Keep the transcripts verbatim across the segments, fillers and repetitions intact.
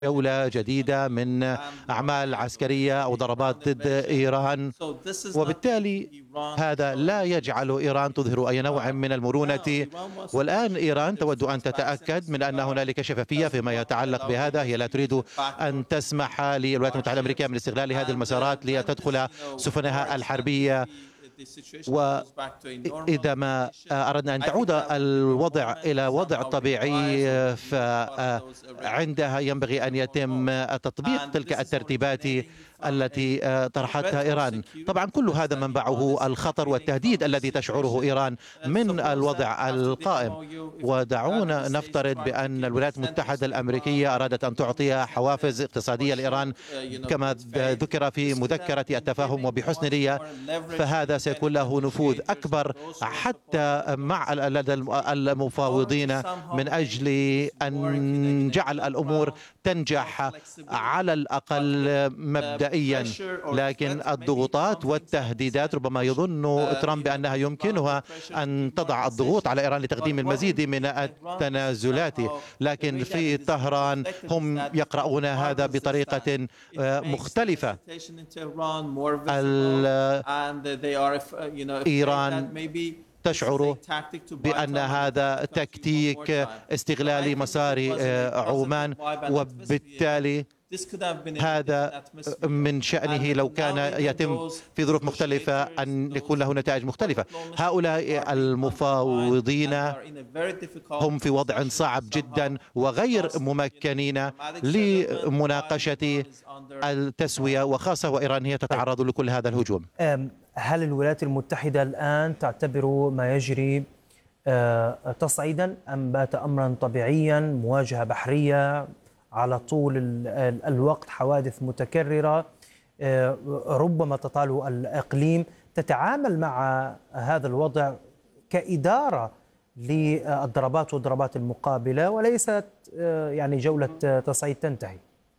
جولة جديدة من أعمال عسكرية أو ضربات ضد إيران، وبالتالي هذا لا يجعل إيران تظهر أي نوع من المرونة. والآن إيران تود أن تتأكد من أن هنالك شفافية فيما يتعلق بهذا. هي لا تريد أن تسمح للولايات المتحدة الأمريكية من استغلال هذه المسارات لتدخل سفنها الحربية. وإذا ما أردنا أن تعود الوضع إلى وضع طبيعي فعندها ينبغي أن يتم تطبيق تلك الترتيبات التي طرحتها إيران. طبعا كل هذا منبعه الخطر والتهديد الذي تشعره إيران من الوضع القائم. ودعونا نفترض بأن الولايات المتحدة الأمريكية أرادت أن تعطي حوافز اقتصادية لإيران كما ذكر في مذكرة التفاهم وبحسن نية، فهذا سيكون له نفوذ أكبر حتى مع لدى المفاوضين من أجل أن جعل الأمور تنجح على الأقل مبدئيا. لكن الضغوطات والتهديدات ربما يظن ترامب بأنها يمكنها أن تضع الضغوط على إيران لتقديم المزيد من التنازلات، لكن في طهران هم يقرؤون هذا بطريقة مختلفة. إيران تشعر بأن هذا تكتيك استغلال مسار عمان، وبالتالي هذا من شأنه لو كان يتم في ظروف مختلفة أن يكون له نتائج مختلفة. هؤلاء المفاوضين هم في وضع صعب جدا وغير ممكنين لمناقشة التسوية، وخاصة وإيران هي تتعرض لكل هذا الهجوم. هل الولايات المتحدة الآن تعتبر ما يجري تصعيدا أم بات أمرا طبيعيا، مواجهة بحرية على طول الوقت، حوادث متكررة ربما تطال الإقليم؟ تتعامل مع هذا الوضع كإدارة للضربات والضربات المقابلة وليست يعني جولة تصعيد تنتهي.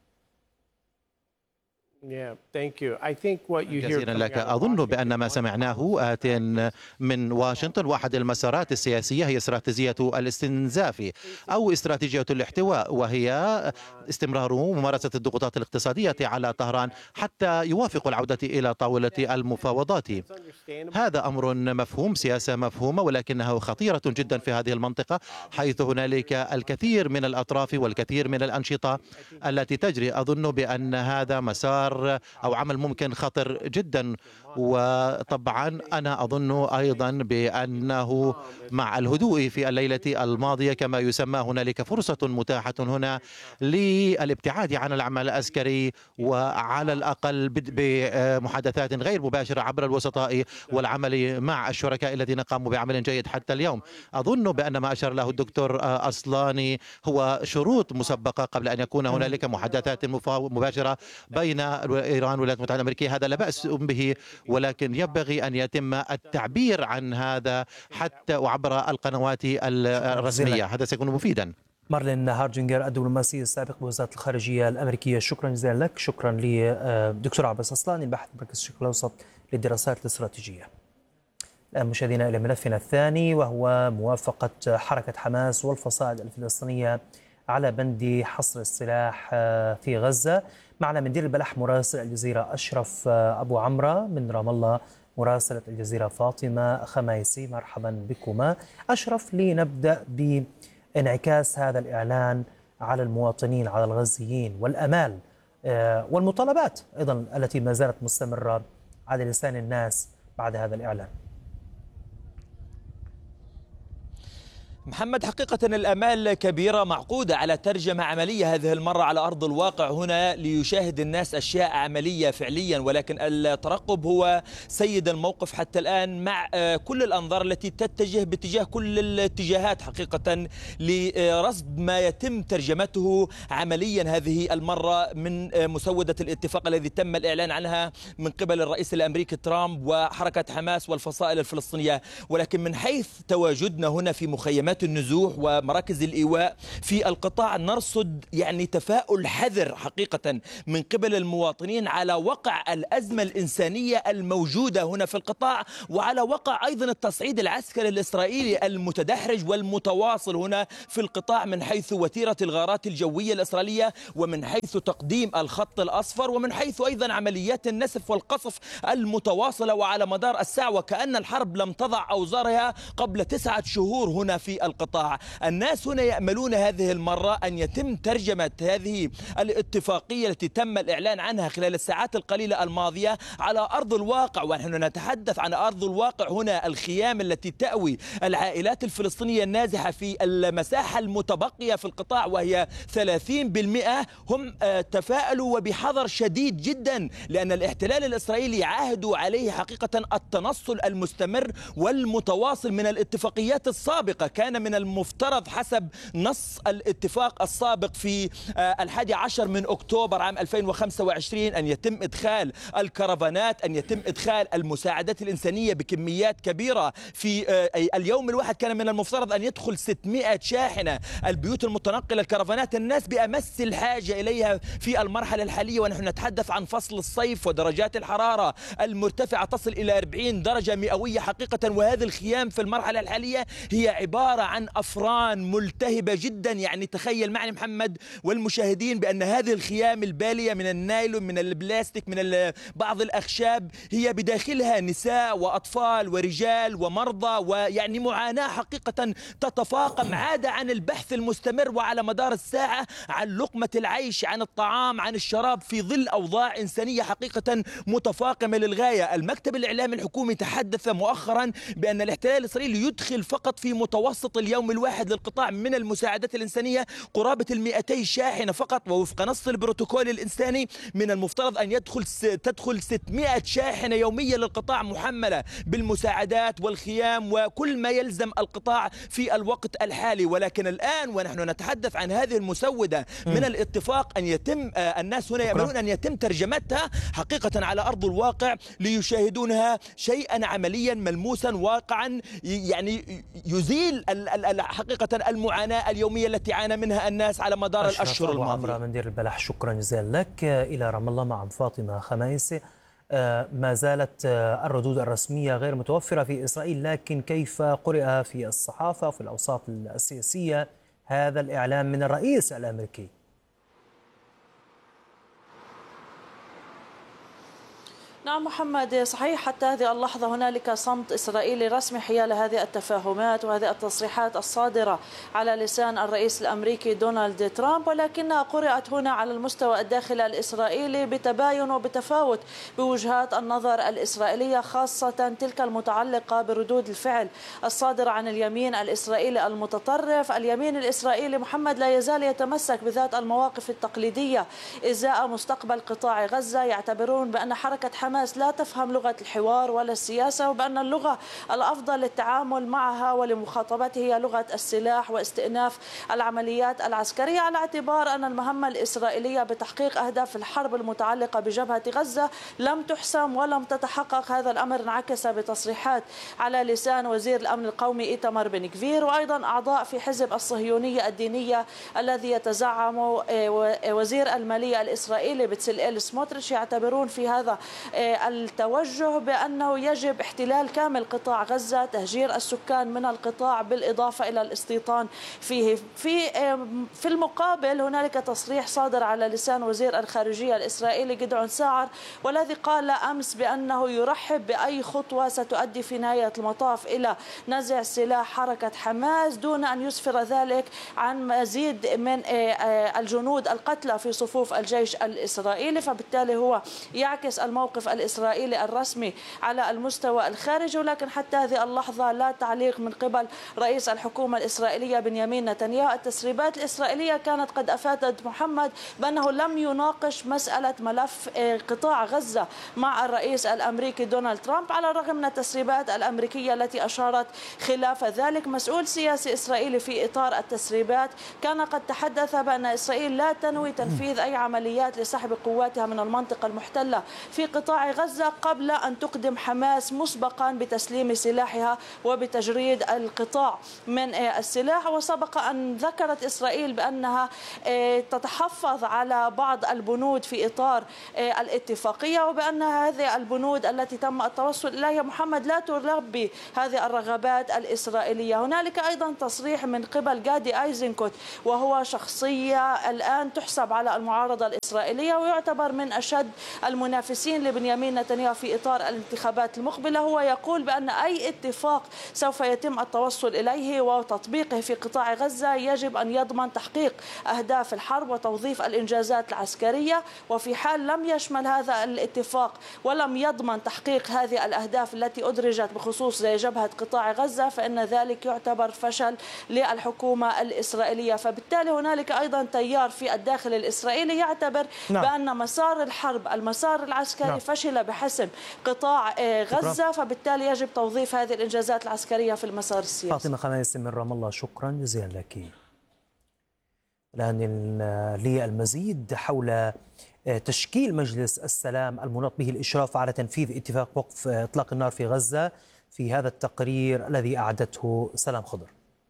جزيلا لك. أظن بأن ما سمعناه آت من واشنطن. واحد المسارات السياسية هي استراتيجية الاستنزاف أو استراتيجية الاحتواء، وهي استمرار ممارسة الضغوطات الاقتصادية على طهران حتى يوافقوا العودة إلى طاولة المفاوضات. هذا أمر مفهوم، سياسة مفهومة، ولكنها خطيرة جدا في هذه المنطقة، حيث هنالك الكثير من الأطراف والكثير من الأنشطة التي تجري. أظن بأن هذا مسار أو عمل ممكن خطر جدا. وطبعا أنا أظن أيضا بأنه مع الهدوء في الليلة الماضية كما يسمى هنالك فرصة متاحة هنا للابتعاد عن العمل العسكري، وعلى الأقل بمحادثات غير مباشرة عبر الوسطاء والعمل مع الشركاء الذين قاموا بعمل جيد حتى اليوم. أظن بأن ما أشار له الدكتور أصلاني هو شروط مسبقة قبل أن يكون هنالك محادثات مباشرة بين إيران والولايات المتحدة الأمريكية. هذا لا بأس به، ولكن ينبغي أن يتم التعبير عن هذا حتى وعبر القنوات الرسمية. هذا سيكون مفيدا. مارلين هارجينجر الدبلوماسي السابق بوزارة الخارجية الأمريكية، شكرا جزيلا لك. شكرا لدكتور عباس أصلاني الباحث مركز الشرق الأوسط للدراسات الاستراتيجية. الآن مشاهدينا إلى ملفنا الثاني، وهو موافقة حركة حماس والفصائل الفلسطينية على بند حصر السلاح في غزة. معنا من دير البلح مراسل الجزيرة أشرف أبو عمرة، من رام الله مراسلة الجزيرة فاطمة خمايسي. مرحبا بكما. أشرف، لنبدأ بانعكاس هذا الإعلان على المواطنين، على الغزيين، والأمال والمطالبات أيضا التي ما زالت مستمرة على لسان الناس بعد هذا الإعلان. محمد، حقيقة الأمال كبيرة معقودة على ترجمة عملية هذه المرة على أرض الواقع هنا ليشاهد الناس أشياء عملية فعليا، ولكن الترقب هو سيد الموقف حتى الآن، مع كل الأنظار التي تتجه باتجاه كل الاتجاهات حقيقة لرصد ما يتم ترجمته عمليا هذه المرة من مسودة الاتفاق الذي تم الإعلان عنها من قبل الرئيس الأمريكي ترامب وحركة حماس والفصائل الفلسطينية. ولكن من حيث تواجدنا هنا في مخيمات مخيمات النزوح ومراكز الإيواء في القطاع، نرصد يعني تفاؤل حذر حقيقة من قبل المواطنين على وقع الأزمة الإنسانية الموجودة هنا في القطاع، وعلى وقع أيضا التصعيد العسكري الإسرائيلي المتدحرج والمتواصل هنا في القطاع من حيث وتيرة الغارات الجوية الإسرائيلية، ومن حيث تقديم الخط الأصفر، ومن حيث أيضا عمليات النسف والقصف المتواصلة وعلى مدار الساعة، وكأن الحرب لم تضع أوزارها قبل تسعة شهور هنا في القطاع. الناس هنا يأملون هذه المرة أن يتم ترجمة هذه الاتفاقية التي تم الإعلان عنها خلال الساعات القليلة الماضية على أرض الواقع. ونحن نتحدث عن أرض الواقع هنا، الخيام التي تأوي العائلات الفلسطينية النازحة في المساحة المتبقية في القطاع وهي ثلاثين بالمئة، هم تفاءلوا وبحذر شديد جدا، لأن الاحتلال الإسرائيلي عاهدوا عليه حقيقة التنصل المستمر والمتواصل من الاتفاقيات السابقة. كان من المفترض حسب نص الاتفاق السابق في الحادي عشر من أكتوبر عام ألفين وخمسة وعشرين أن يتم إدخال الكرفانات، أن يتم إدخال المساعدات الإنسانية بكميات كبيرة. في اليوم الواحد كان من المفترض أن يدخل ستمائة شاحنة، البيوت المتنقلة، الكرفانات، الناس بأمس الحاجة إليها في المرحلة الحالية، ونحن نتحدث عن فصل الصيف ودرجات الحرارة المرتفعة تصل إلى أربعين درجة مئوية حقيقة. وهذه الخيام في المرحلة الحالية هي عبارة عن أفران ملتهبة جدا. يعني تخيل معي محمد والمشاهدين بأن هذه الخيام البالية من النايلون، من البلاستيك، من بعض الأخشاب، هي بداخلها نساء وأطفال ورجال ومرضى، ويعني معاناة حقيقة تتفاقم، عادة عن البحث المستمر وعلى مدار الساعة عن لقمة العيش، عن الطعام، عن الشراب، في ظل أوضاع إنسانية حقيقة متفاقمة للغاية. المكتب الإعلامي الحكومي تحدث مؤخرا بأن الاحتلال الإسرائيلي يدخل فقط في متوسط اليوم الواحد للقطاع من المساعدات الإنسانية قرابة المئتي شاحنة فقط، ووفق نص البروتوكول الإنساني من المفترض أن يدخل تدخل ستمائة شاحنة يومية للقطاع محملة بالمساعدات والخيام وكل ما يلزم القطاع في الوقت الحالي. ولكن الآن ونحن نتحدث عن هذه المسودة من الاتفاق أن يتم الناس هنا يأملون أن يتم ترجمتها حقيقة على أرض الواقع ليشاهدونها شيئا عمليا ملموسا واقعا، يعني يزيل حقيقة المعاناة اليومية التي عانى منها الناس على مدار الأشهر الماضية. من دير البلح، شكرا جزيلا لك. إلى رام الله مع فاطمة خميس. ما زالت الردود الرسمية غير متوفرة في إسرائيل، لكن كيف قرأ في الصحافة وفي الأوساط السياسية هذا الإعلام من الرئيس الأمريكي؟ نعم محمد، صحيح حتى هذه اللحظة هنالك صمت إسرائيلي رسمي حيال هذه التفاهمات وهذه التصريحات الصادرة على لسان الرئيس الأمريكي دونالد ترامب، ولكنها قرأت هنا على المستوى الداخلي الإسرائيلي بتباين وبتفاوت بوجهات النظر الإسرائيلية، خاصة تلك المتعلقة بردود الفعل الصادرة عن اليمين الإسرائيلي المتطرف. اليمين الإسرائيلي محمد لا يزال يتمسك بذات المواقف التقليدية إزاء مستقبل قطاع غزة، يعتبرون بأن حركة حماس لا تفهم لغة الحوار ولا السياسة، وبأن اللغة الأفضل للتعامل معها ولمخاطبتها هي لغة السلاح واستئناف العمليات العسكرية، على اعتبار أن المهمة الإسرائيلية بتحقيق أهداف الحرب المتعلقة بجبهة غزة لم تحسم ولم تتحقق. هذا الأمر انعكس بتصريحات على لسان وزير الأمن القومي إيتمار بن غفير، وأيضا أعضاء في حزب الصهيونية الدينية الذي يتزعم وزير المالية الإسرائيلي بتسلئيل سموتريتش، يعتبرون في هذا التوجه بأنه يجب احتلال كامل قطاع غزة، تهجير السكان من القطاع بالإضافة إلى الاستيطان فيه. في في المقابل هنالك تصريح صادر على لسان وزير الخارجية الإسرائيلي جدعون ساعر، والذي قال أمس بأنه يرحب بأي خطوة ستؤدي في نهاية المطاف إلى نزع سلاح حركة حماس، دون أن يسفر ذلك عن مزيد من الجنود القتلى في صفوف الجيش الإسرائيلي. فبالتالي هو يعكس الموقف الإسرائيلي الرسمي على المستوى الخارجي، ولكن حتى هذه اللحظة لا تعليق من قبل رئيس الحكومة الإسرائيلية بنيامين نتنياهو. التسريبات الإسرائيلية كانت قد أفادت محمد بأنه لم يناقش مسألة ملف قطاع غزة مع الرئيس الأمريكي دونالد ترامب، على الرغم من التسريبات الأمريكية التي أشارت خلاف ذلك. مسؤول سياسي إسرائيلي في إطار التسريبات كان قد تحدث بأن إسرائيل لا تنوي تنفيذ أي عمليات لسحب قواتها من المنطقة المحتلة في قطاع قطاع غزة قبل أن تقدم حماس مسبقا بتسليم سلاحها وبتجريد القطاع من السلاح. وسبق أن ذكرت إسرائيل بأنها تتحفظ على بعض البنود في إطار الاتفاقية، وبأن هذه البنود التي تم التوصل إليها محمد لا تلبي هذه الرغبات الإسرائيلية. هنالك أيضا تصريح من قبل جادي أيزنكوت، وهو شخصية الآن تحسب على المعارضة الإسرائيلية ويعتبر من أشد المنافسين لبنيامين نتنياهو في إطار الانتخابات المقبلة. هو يقول بأن أي اتفاق سوف يتم التوصل إليه وتطبيقه في قطاع غزة يجب أن يضمن تحقيق أهداف الحرب وتوظيف الإنجازات العسكرية، وفي حال لم يشمل هذا الاتفاق ولم يضمن تحقيق هذه الأهداف التي أدرجت بخصوص جبهة قطاع غزة فإن ذلك يعتبر فشل للحكومة الإسرائيلية. فبالتالي هنالك أيضا تيار في الداخل الإسرائيلي يعتبر نعم. بأن مسار الحرب المسار العسكري نعم. فشل بحسم قطاع غزة، فبالتالي يجب توظيف هذه الإنجازات العسكرية في المسار السياسي. فاطمة خميس من رام الله، شكرا جزيلا لك. الآن للمزيد حول تشكيل مجلس السلام المناط به الإشراف على تنفيذ اتفاق وقف إطلاق النار في غزة في هذا التقرير الذي أعدته سلام خضر.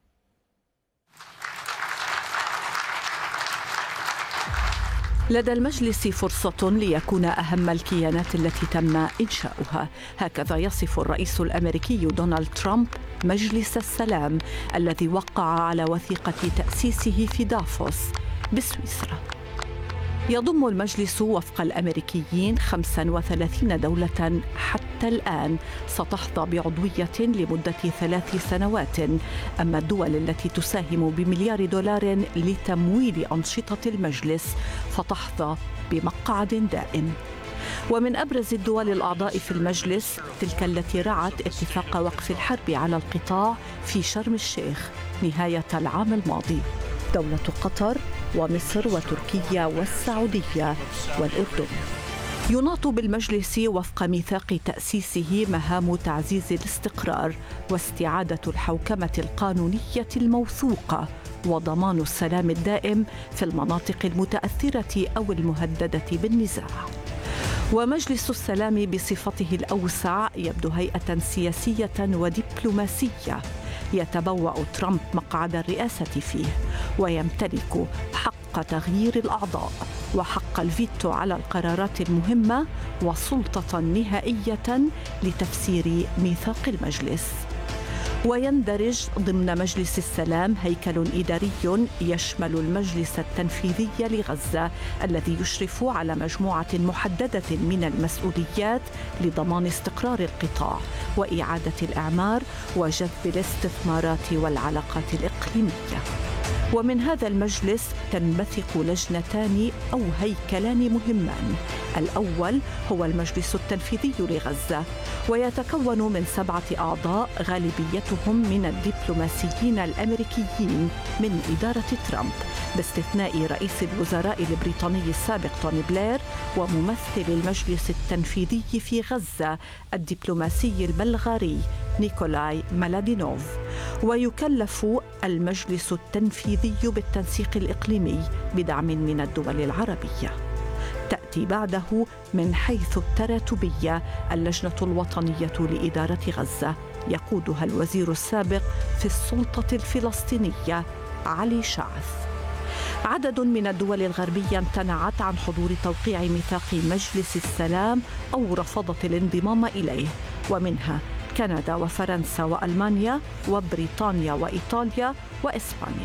لدى المجلس فرصة ليكون أهم الكيانات التي تم إنشاؤها، هكذا يصف الرئيس الأمريكي دونالد ترامب مجلس السلام الذي وقع على وثيقة تأسيسه في دافوس بسويسرا. يضم المجلس وفق الأمريكيين خمسة وثلاثين دولة حتى الآن ستحظى بعضوية لمدة ثلاث سنوات، أما الدول التي تساهم بمليار دولار لتمويل أنشطة المجلس فتحظى بمقعد دائم. ومن أبرز الدول الأعضاء في المجلس تلك التي رعت اتفاق وقف الحرب على القطاع في شرم الشيخ نهاية العام الماضي، دولة قطر ومصر وتركيا والسعودية والأردن. يناط بالمجلس وفق ميثاق تأسيسه مهام تعزيز الاستقرار واستعادة الحوكمة القانونية الموثوقة وضمان السلام الدائم في المناطق المتأثرة أو المهددة بالنزاع. ومجلس السلام بصفته الأوسع يبدو هيئة سياسية ودبلوماسية يتبوأ ترامب مقعد الرئاسة فيه، ويمتلك حق تغيير الأعضاء وحق الفيتو على القرارات المهمة وسلطة نهائية لتفسير ميثاق المجلس. ويندرج ضمن مجلس السلام هيكل إداري يشمل المجلس التنفيذي لغزة الذي يشرف على مجموعة محددة من المسؤوليات لضمان استقرار القطاع وإعادة الإعمار وجذب الاستثمارات والعلاقات الإقليمية. ومن هذا المجلس تنبثق لجنتان أو هيكلان مهمان. الأول هو المجلس التنفيذي لغزة، ويتكون من سبعة أعضاء غالبيتهم من الدبلوماسيين الأمريكيين من إدارة ترامب، باستثناء رئيس الوزراء البريطاني السابق توني بلير وممثل المجلس التنفيذي في غزة الدبلوماسي البلغاري نيكولاي مالادينوف. ويكلف المجلس التنفيذي بالتنسيق الإقليمي بدعم من الدول العربية. تأتي بعده من حيث التراتبية اللجنة الوطنية لإدارة غزة يقودها الوزير السابق في السلطة الفلسطينية علي شعث. عدد من الدول الغربية امتنعت عن حضور توقيع ميثاق مجلس السلام أو رفضت الانضمام إليه، ومنها كندا وفرنسا وألمانيا وبريطانيا وإيطاليا وإسبانيا.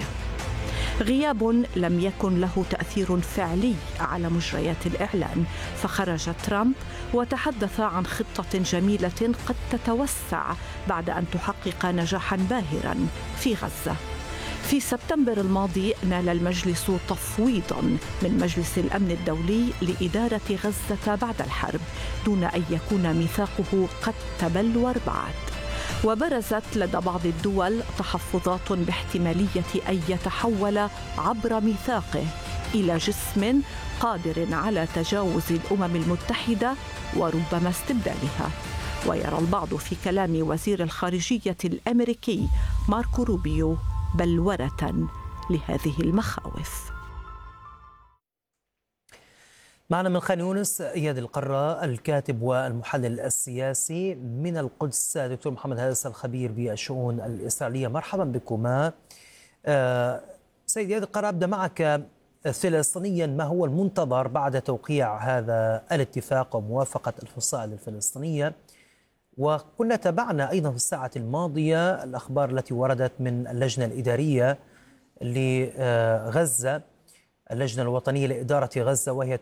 غياب لم يكن له تأثير فعلي على مجريات الإعلان، فخرج ترامب وتحدث عن خطة جميلة قد تتوسع بعد أن تحقق نجاحا باهرا في غزة. في سبتمبر الماضي نال المجلس تفويضا من مجلس الأمن الدولي لإدارة غزة بعد الحرب دون أن يكون ميثاقه قد تبلور بعد. وبرزت لدى بعض الدول تحفظات باحتمالية أن يتحول عبر ميثاقه إلى جسم قادر على تجاوز الأمم المتحدة وربما استبدالها. ويرى البعض في كلام وزير الخارجية الأمريكي ماركو روبيو بلورة لهذه المخاوف. معنا من خان يونس إياد القراء الكاتب والمحلل السياسي. من القدس دكتور محمد هادس الخبير بالشؤون الإسرائيلية. مرحبا بكما. آه سيد إياد القراء، أبدأ معك فلسطينيا، ما هو المنتظر بعد توقيع هذا الاتفاق وموافقة الفصائل الفلسطينية؟ وكنا تابعنا أيضا في الساعة الماضية الأخبار التي وردت من اللجنة الإدارية لغزة، اللجنة الوطنية لإدارة غزة، وهي